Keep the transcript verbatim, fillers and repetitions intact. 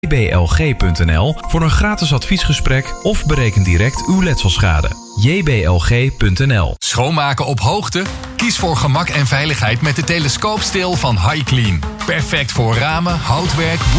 j b l g punt n l voor een gratis adviesgesprek of bereken direct uw letselschade. j b l g punt n l. Schoonmaken op hoogte? Kies voor gemak en veiligheid met de telescoopsteel van HiClean. Perfect voor ramen, houtwerk,